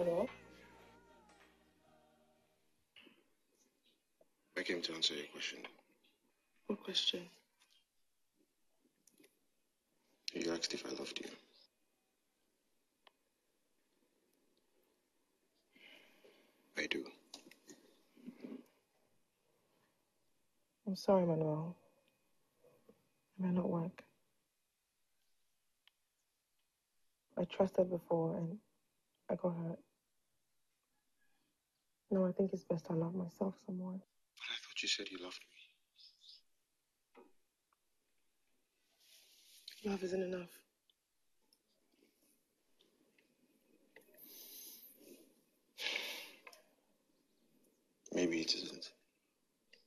Hello? I came to answer your question. What question? You asked if I loved you. I do. I'm sorry, Manuel. It may not work. I trusted before and I got hurt. No, I think it's best I love myself some more. But I thought you said you loved me. Love isn't enough.